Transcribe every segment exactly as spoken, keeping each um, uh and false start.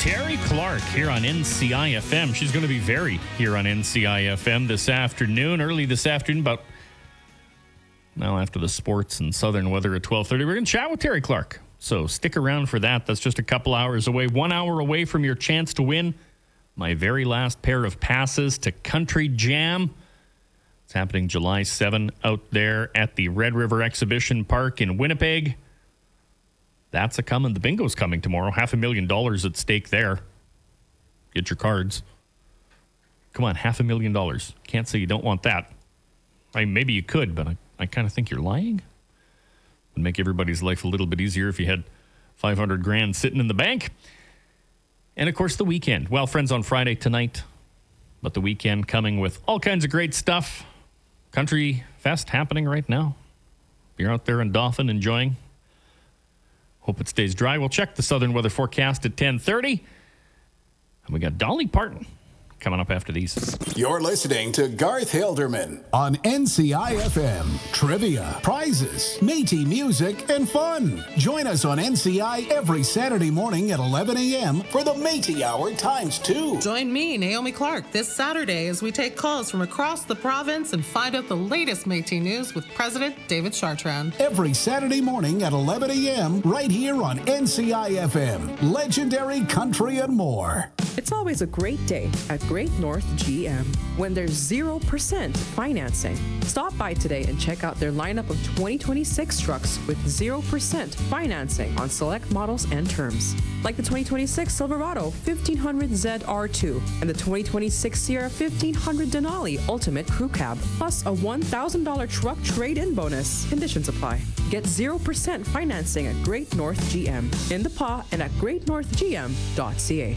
Terry Clark here on N C I F M. She's going to be very here on N C I F M this afternoon, early this afternoon, about now after the sports and southern weather at twelve thirty. We're going to chat with Terry Clark. So stick around for that. That's just a couple hours away, one hour away from your chance to win my very last pair of passes to Country Jam. It's happening July seventh out there at the Red River Exhibition Park in Winnipeg. That's a coming. The bingo's coming tomorrow. Half a million dollars at stake there. Get your cards. Come on, half a million dollars. Can't say you don't want that. I mean, maybe you could, but I, I kind of think you're lying. Would make everybody's life a little bit easier if you had five hundred grand sitting in the bank. And of course, the weekend. Well, friends, on Friday tonight, but the weekend coming with all kinds of great stuff. Country Fest happening right now. You're out there in Dauphin enjoying. Hope it stays dry. We'll check the southern weather forecast at ten thirty. And we got Dolly Parton coming up after these. You're listening to Garth Hilderman on N C I F M. Trivia, prizes, Métis music, and fun. Join us on N C I every Saturday morning at eleven a.m. for the Métis Hour times two. Join me, Naomi Clark, this Saturday as we take calls from across the province and find out the latest Métis news with President David Chartrand. Every Saturday morning at eleven a.m. right here on N C I F M. Legendary country and more. It's always a great day at Great North G M when there's zero percent financing. Stop by today and check out their lineup of twenty twenty-six trucks with zero percent financing on select models and terms. Like the twenty twenty-six Silverado fifteen hundred Z R two and the twenty twenty-six Sierra fifteen hundred Denali Ultimate Crew Cab, plus a one thousand dollars truck trade-in bonus. Conditions apply. Get zero percent financing at Great North G M, in the P A and at great north g m dot c a.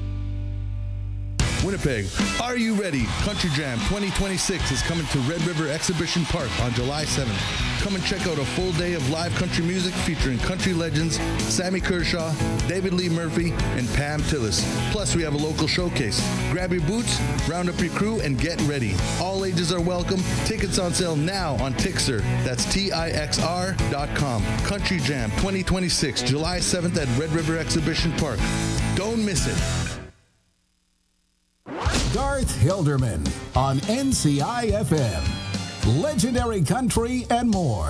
Winnipeg, are you ready? Country Jam twenty twenty-six is coming to Red River Exhibition Park on July seventh. Come and check out a full day of live country music featuring country legends Sammy Kershaw, David Lee Murphy, and Pam Tillis. Plus, we have a local showcase. Grab your boots, round up your crew, and get ready. All ages are welcome. Tickets on sale now on Tixr. That's T I X R dot com. Country Jam twenty twenty-six, July seventh at Red River Exhibition Park. Don't miss it. Garth Hilderman on N C I F M. Legendary country and more.